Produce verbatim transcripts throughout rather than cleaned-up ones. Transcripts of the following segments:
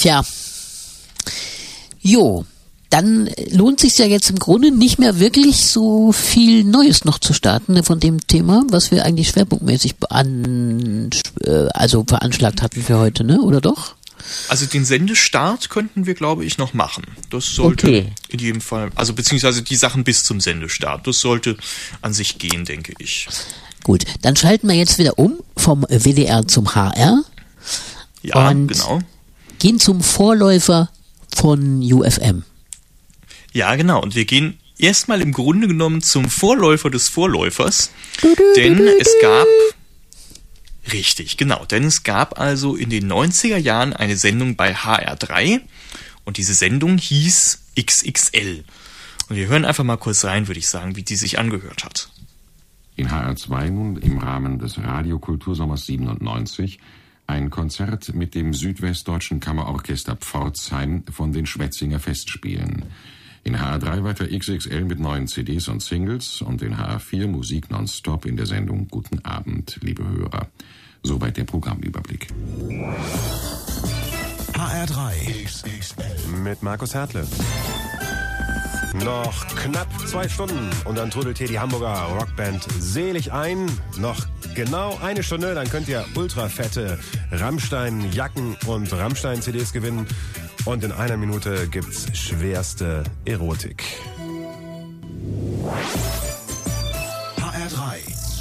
Tja. Jo. Dann lohnt sich ja jetzt im Grunde nicht mehr wirklich so viel Neues noch zu starten, ne, von dem Thema, was wir eigentlich schwerpunktmäßig bean äh, also veranschlagt hatten für heute, ne? Oder doch? Also den Sendestart könnten wir, glaube ich, noch machen. Das sollte okay. in jedem Fall, also beziehungsweise die Sachen bis zum Sendestart, das sollte an sich gehen, denke ich. Gut, dann schalten wir jetzt wieder um vom W D R zum H R. Ja, und genau. Gehen zum Vorläufer von U F M. Ja, genau. Und wir gehen erstmal im Grunde genommen zum Vorläufer des Vorläufers, denn es gab, richtig, genau, denn es gab also in den neunziger Jahren eine Sendung bei H R drei und diese Sendung hieß X X L. Und wir hören einfach mal kurz rein, würde ich sagen, wie die sich angehört hat. In H R zwei nun im Rahmen des Radiokultursommers siebenundneunzig ein Konzert mit dem Südwestdeutschen Kammerorchester Pforzheim von den Schwetzinger Festspielen. In H R drei weiter X X L mit neuen C Ds und Singles und in H R vier Musik nonstop in der Sendung Guten Abend, liebe Hörer. Soweit der Programmüberblick. H R drei X X L mit Markus Hertle. Noch knapp zwei Stunden und dann trudelt hier die Hamburger Rockband selig ein. Noch genau eine Stunde, dann könnt ihr ultrafette Rammstein-Jacken und Rammstein-C Ds gewinnen. Und in einer Minute gibt's schwerste Erotik. H R drei.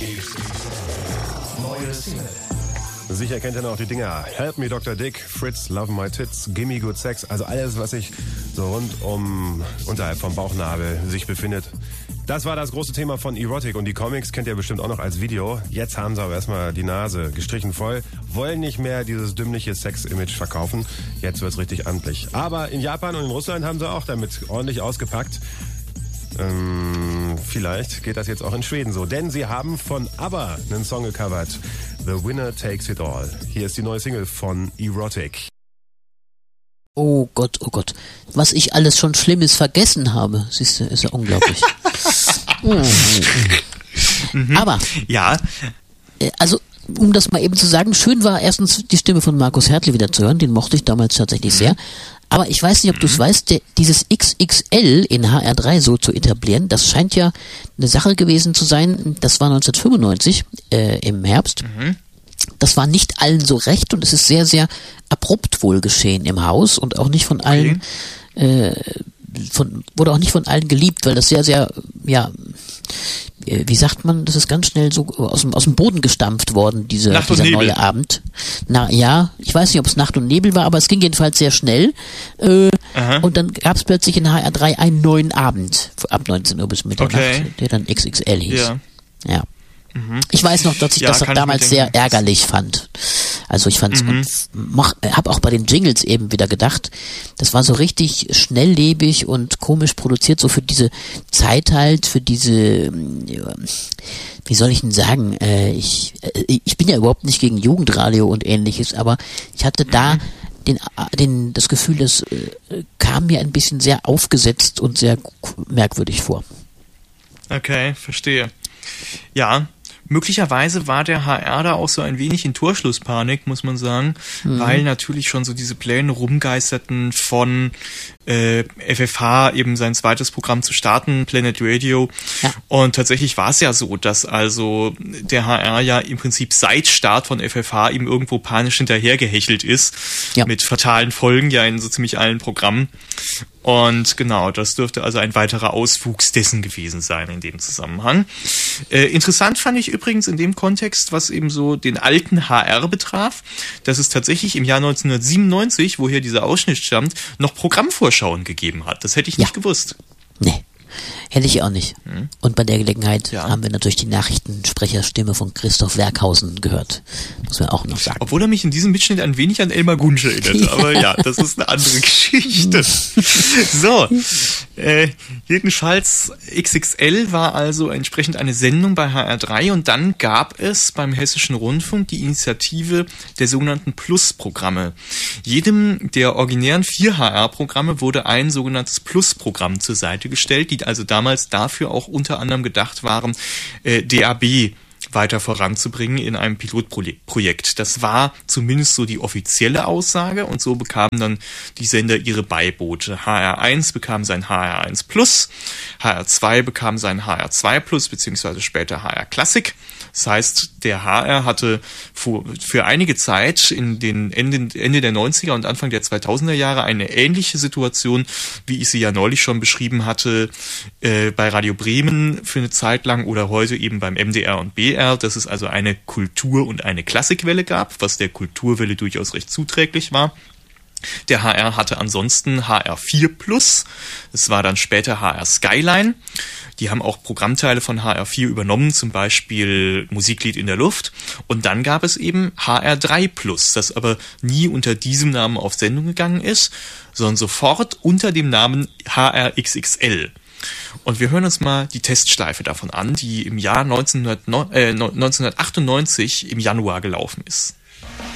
Neue Single. Sicher kennt ihr noch die Dinger Help Me Doktor Dick, Fritz, Love My Tits, Gimme Good Sex. Also alles, was sich so rund um, unterhalb vom Bauchnabel sich befindet. Das war das große Thema von Erotic und die Comics kennt ihr bestimmt auch noch als Video. Jetzt haben sie aber erstmal die Nase gestrichen voll, wollen nicht mehr dieses dümmliche Sex-Image verkaufen. Jetzt wird's richtig amtlich. Aber in Japan und in Russland haben sie auch damit ordentlich ausgepackt. Ähm, vielleicht geht das jetzt auch in Schweden so, denn sie haben von ABBA einen Song gecovert. The Winner Takes It All. Hier ist die neue Single von Erotic. Oh Gott, oh Gott. Was ich alles schon Schlimmes vergessen habe. Siehst du, ist ja unglaublich. mhm. Aber, ja, also, um das mal eben zu sagen, schön war erstens die Stimme von Markus Hertle wieder zu hören, den mochte ich damals tatsächlich sehr. Aber ich weiß nicht, ob du es weißt, der, dieses X X L in H R drei so zu etablieren, das scheint ja eine Sache gewesen zu sein, das war neunzehnhundertfünfundneunzig äh, im Herbst. Mhm. Das war nicht allen so recht und es ist sehr, sehr abrupt wohl geschehen im Haus und auch nicht von allen, okay. äh, von, wurde auch nicht von allen geliebt, weil das sehr, sehr, ja, wie sagt man, das ist ganz schnell so aus dem, aus dem Boden gestampft worden, diese, dieser Nebel. neue Abend. Na ja, ich weiß nicht, ob es Nacht und Nebel war, aber es ging jedenfalls sehr schnell. Äh, und dann gab es plötzlich in H R drei einen neuen Abend, ab neunzehn Uhr bis Mitternacht, okay. der dann X X L hieß. Ja. ja. Mhm. Ich weiß noch, dass ich ja, das damals ich sehr ärgerlich fand. Also ich fand's mhm. und habe auch bei den Jingles eben wieder gedacht, das war so richtig schnelllebig und komisch produziert, so für diese Zeit halt, für diese, wie soll ich denn sagen, äh, ich ich bin ja überhaupt nicht gegen Jugendradio und ähnliches, aber ich hatte da mhm. den den das Gefühl, das äh, kam mir ein bisschen sehr aufgesetzt und sehr merkwürdig vor. Okay, verstehe. Ja, möglicherweise war der H R da auch so ein wenig in Torschlusspanik, muss man sagen, mhm. weil natürlich schon so diese Pläne rumgeisterten von äh, F F H eben sein zweites Programm zu starten, Planet Radio. Ja. Und tatsächlich war es ja so, dass also der H R ja im Prinzip seit Start von F F H ihm irgendwo panisch hinterhergehechelt ist, ja. mit fatalen Folgen ja in so ziemlich allen Programmen. Und genau, das dürfte also ein weiterer Auswuchs dessen gewesen sein in dem Zusammenhang. Äh, interessant fand ich übrigens in dem Kontext, was eben so den alten H R betraf, dass es tatsächlich im Jahr neunzehnhundertsiebenundneunzig, woher dieser Ausschnitt stammt, noch Programmvorschauen gegeben hat. Das hätte ich ja. nicht gewusst. Nee. Hätte ich auch nicht. Hm. Und bei der Gelegenheit ja. haben wir natürlich die Nachrichtensprecherstimme von Christoph Werkhausen gehört. Muss man auch noch sagen. Obwohl er mich in diesem Mitschnitt ein wenig an Elmar Gunsch erinnert. Aber ja, das ist eine andere Geschichte. So, äh, jedenfalls X X L war also entsprechend eine Sendung bei H R drei und dann gab es beim Hessischen Rundfunk die Initiative der sogenannten Plus-Programme. Jedem der originären vier H R-Programme wurde ein sogenanntes Plus-Programm zur Seite gestellt, die also damals dafür auch unter anderem gedacht waren, äh, D A B weiter voranzubringen in einem Pilotprojekt. Das war zumindest so die offizielle Aussage und so bekamen dann die Sender ihre Beiboote. H R eins bekam sein H R eins Plus, H R zwei bekam sein H R zwei Plus, beziehungsweise später H R Classic. Das heißt, der H R hatte für einige Zeit in den Ende, Ende der neunziger und Anfang der zweitausender Jahre eine ähnliche Situation, wie ich sie ja neulich schon beschrieben hatte, äh, bei Radio Bremen für eine Zeit lang oder heute eben beim M D R und B R, dass es also eine Kultur- und eine Klassikwelle gab, was der Kulturwelle durchaus recht zuträglich war. Der H R hatte ansonsten H R vier Plus, es war dann später H R Skyline. Die haben auch Programmteile von H R vier übernommen, zum Beispiel Musiklied in der Luft. Und dann gab es eben H R drei Plus, das aber nie unter diesem Namen auf Sendung gegangen ist, sondern sofort unter dem Namen H R X X L. Und wir hören uns mal die Testschleife davon an, die im Jahr neunzehnhundertachtundneunzig im Januar gelaufen ist.